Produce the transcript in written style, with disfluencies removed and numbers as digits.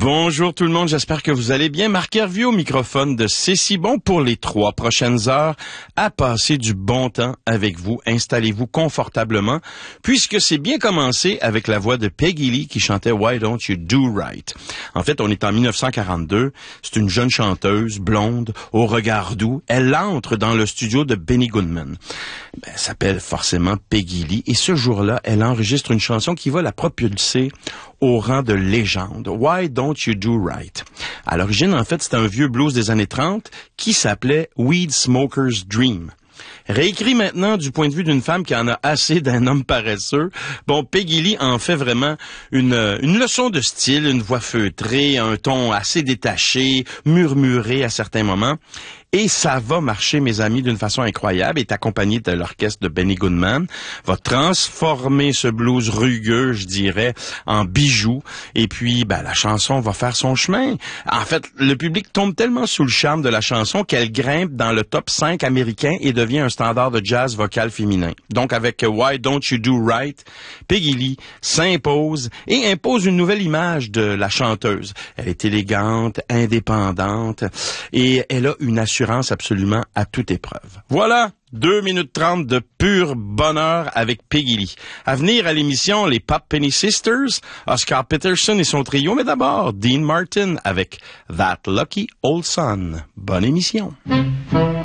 Bonjour tout le monde, j'espère que vous allez bien. Marc Hervieux au microphone de C'est si bon pour les 3 prochaines heures à passer du bon temps avec vous. Installez-vous confortablement puisque c'est bien commencé avec la voix de Peggy Lee qui chantait Why Don't You Do Right. En fait, on est en 1942. C'est une jeune chanteuse blonde au regard doux. Elle entre dans le studio de Benny Goodman. Elle s'appelle forcément Peggy Lee et ce jour-là, elle enregistre une chanson qui va la propulser au rang de légende. Why Don't You Do Right? À l'origine, en fait, c'était un vieux blues des années 30 qui s'appelait Weed Smoker's Dream. Réécrit maintenant du point de vue d'une femme qui en a assez d'un homme paresseux. Bon, Peggy Lee en fait vraiment une leçon de style, une voix feutrée, un ton assez détaché, murmuré à certains moments. Et ça va marcher, mes amis, d'une façon incroyable. Est accompagné de l'orchestre de Benny Goodman. Va transformer ce blues rugueux, je dirais, en bijou. Et puis, la chanson va faire son chemin. En fait, le public tombe tellement sous le charme de la chanson qu'elle grimpe dans le top 5 américain et devient un standard de jazz vocal féminin. Donc, avec Why Don't You Do Right, Peggy Lee s'impose et impose une nouvelle image de la chanteuse. Elle est élégante, indépendante et elle a une assurance absolument à toute épreuve. Voilà, 2 minutes 30 de pur bonheur avec Peggy Lee. À venir à l'émission, les Pop Penny Sisters, Oscar Peterson et son trio, mais d'abord, Dean Martin avec That Lucky Old Son. Bonne émission.